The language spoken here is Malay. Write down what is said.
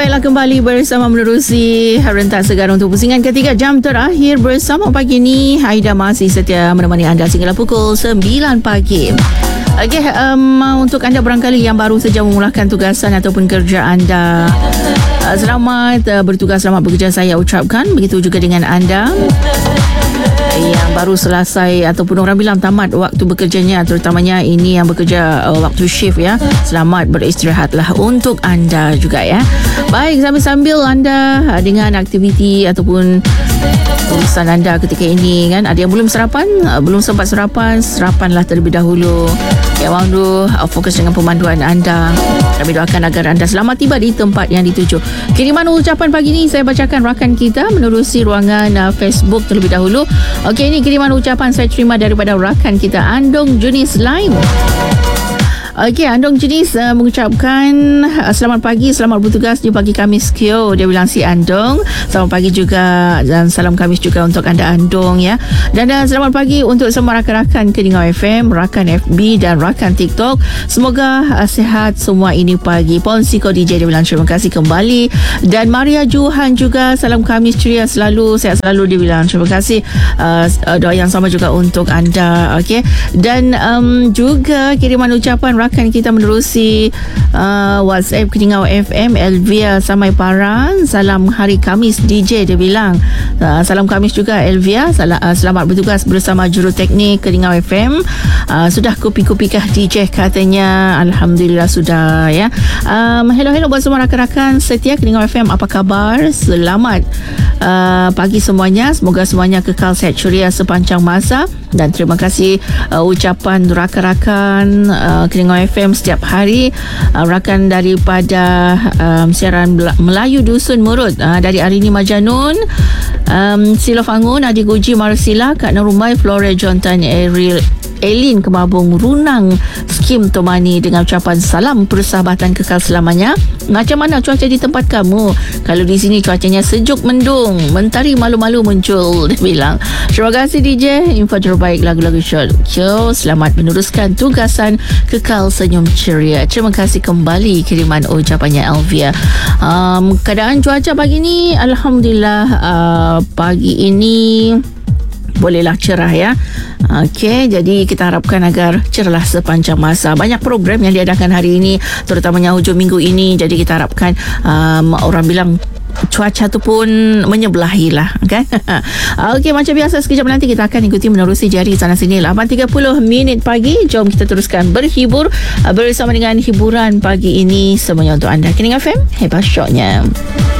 baiklah, kembali bersama menerusi rentas segar untuk pusingan ketiga jam terakhir bersama pagi ni. Aida masih setia menemani anda sehingga pukul 9 pagi. Okey, untuk anda barangkali yang baru saja memulakan tugasan ataupun kerja anda, selamat bertugas, selamat bekerja saya ucapkan. Begitu juga dengan anda yang baru selesai ataupun orang bilang tamat waktu bekerjanya, terutamanya ini yang bekerja waktu shift ya. Selamat beristirahatlah untuk anda juga ya. Baik, sambil-sambil anda dengan aktiviti ataupun urusan anda ketika ini kan, ada yang belum sarapan, belum sempat sarapanlah terlebih dahulu. Yang mahu fokus dengan pemanduan anda. Kami doakan agar anda selamat tiba di tempat yang dituju. Kiriman ucapan pagi ni saya bacakan rakan kita menerusi ruangan Facebook terlebih dahulu. Okey, ini kiriman ucapan saya terima daripada rakan kita Andong Junis Laim. Okey, Andong Jenis mengucapkan selamat pagi, selamat bertugas di pagi Khamis Kyo. Dia bilang si Andong. Selamat pagi juga dan salam Khamis juga untuk anda Andong ya. Dan selamat pagi untuk semua rakan-rakan Keningau FM, rakan FB dan rakan TikTok. Semoga sihat semua ini pagi. Ponsiko DJ dia bilang terima kasih kembali. Dan Maria Johan juga salam Khamis ceria selalu, sehat selalu dia bilang terima kasih. Doa yang sama juga untuk anda. Okey. Dan juga kiriman ucapan rakan kita menerusi WhatsApp Keningau FM, Elvia Samai Paran. Salam hari Khamis DJ dia bilang. Salam Khamis juga Elvia. Selamat bertugas bersama juru teknik Keningau FM. Sudah kopi-kopikah DJ katanya? Alhamdulillah sudah ya. Hello buat semua rakan-rakan setia Keningau FM, apa khabar? Selamat pagi semuanya. Semoga semuanya kekal sehat ceria sepanjang masa. Dan terima kasih ucapan rakan-rakan Keningau FM setiap hari. Rakan daripada siaran Melayu Dusun Murut, dari Arini Majanun, Silo Fangun, Adik Uji Marsila, Kak Narumai, Flore Jontan, Elin Kemabung, Runang Skim Tomani dengan ucapan salam persahabatan kekal selamanya. Macam mana cuaca di tempat kamu? Kalau di sini cuacanya sejuk mendung, mentari malu-malu muncul, dia bilang. Terima kasih DJ, info terbaik lagu-lagu show. Selamat meneruskan tugasan kekal senyum ceria. Terima kasih kembali kiriman ucapannya Elvia. Keadaan cuaca pagi ni alhamdulillah, pagi ini bolehlah cerah ya. Okey, jadi kita harapkan agar cerah sepanjang masa. Banyak program yang diadakan hari ini, terutamanya hujung minggu ini. Jadi kita harapkan orang bilang cuaca tu pun menyebelahi lah kan. Okey, macam biasa sekejap nanti kita akan ikuti menerusi jari sana sini 8.30 minit pagi. Jom kita teruskan berhibur bersama dengan hiburan pagi ini semuanya untuk anda. Keningau FM, hebat syoknya.